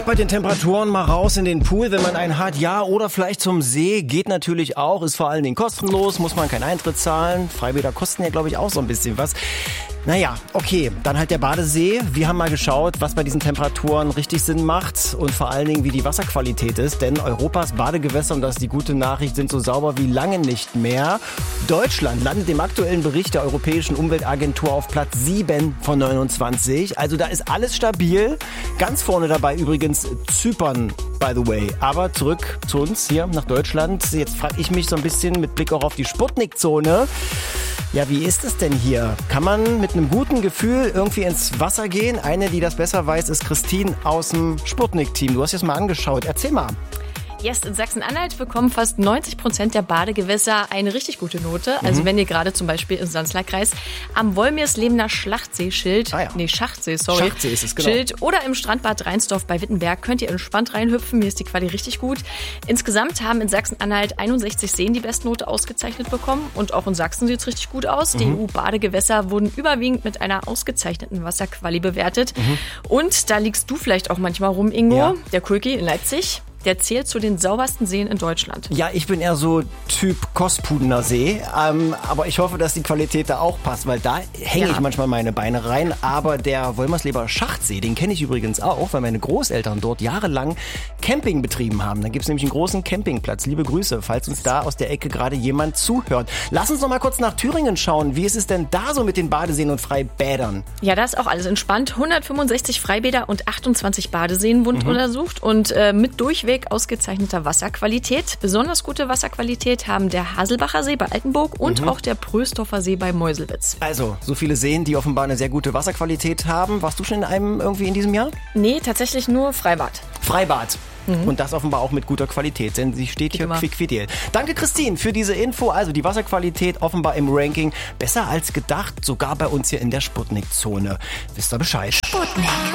bei den Temperaturen mal raus in den Pool, wenn man einen hat, ja, oder vielleicht zum See, geht natürlich auch, ist vor allen Dingen kostenlos, muss man keinen Eintritt zahlen. Freibäder kosten ja, glaube ich, auch so ein bisschen was. Naja, okay, dann halt der Badesee. Wir haben mal geschaut, was bei diesen Temperaturen richtig Sinn macht und vor allen Dingen, wie die Wasserqualität ist. Denn Europas Badegewässer, und das ist die gute Nachricht, sind so sauber wie lange nicht mehr. Deutschland landet im aktuellen Bericht der Europäischen Umweltagentur auf Platz 7 von 29. Also da ist alles stabil. Ganz vorne dabei übrigens Zypern, by the way. Aber zurück zu uns hier nach Deutschland. Jetzt frage ich mich so ein bisschen mit Blick auch auf die Sputnik-Zone. Ja, wie ist es denn hier? Kann man mit einem guten Gefühl irgendwie ins Wasser gehen? Eine, die das besser weiß, ist Christine aus dem Sputnik-Team. Du hast dir das mal angeschaut. Erzähl mal. Yes, in Sachsen-Anhalt bekommen fast 90% der Badegewässer eine richtig gute Note. Also wenn ihr gerade zum Beispiel im Sanzlerkreis am Wolmirslebener Schlachtsee Schachtsee ist es, genau. Schild oder im Strandbad Reinsdorf bei Wittenberg könnt ihr entspannt reinhüpfen. Hier ist die Quali richtig gut. Insgesamt haben in Sachsen-Anhalt 61 Seen die Bestnote ausgezeichnet bekommen. Und auch in Sachsen sieht es richtig gut aus. Die EU-Badegewässer wurden überwiegend mit einer ausgezeichneten Wasserquali bewertet. Und da liegst du vielleicht auch manchmal rum, Ingo. Ja. Der Kulki in Leipzig. Der zählt zu den saubersten Seen in Deutschland. Ja, ich bin eher so Typ Kospudener See. Aber ich hoffe, dass die Qualität da auch passt, weil da hänge ich manchmal meine Beine rein. Aber der Wolmersleber Schachtsee, den kenne ich übrigens auch, weil meine Großeltern dort jahrelang Camping betrieben haben. Da gibt es nämlich einen großen Campingplatz. Liebe Grüße, falls uns da aus der Ecke gerade jemand zuhört. Lass uns noch mal kurz nach Thüringen schauen. Wie ist es denn da so mit den Badeseen und Freibädern? Ja, da ist auch alles entspannt. 165 Freibäder und 28 Badeseen wurden untersucht und mit durchweg ausgezeichneter Wasserqualität. Besonders gute Wasserqualität haben der Haselbacher See bei Altenburg und auch der Pröstoffer See bei Meuselwitz. Also, so viele Seen, die offenbar eine sehr gute Wasserqualität haben. Warst du schon in einem irgendwie in diesem Jahr? Nee, tatsächlich nur Freibad. Freibad. Und das offenbar auch mit guter Qualität, denn sie steht hier quickfidel. Danke, Christine, für diese Info. Also die Wasserqualität offenbar im Ranking besser als gedacht, sogar bei uns hier in der Sputnik-Zone. Wisst ihr Bescheid? Sputnik.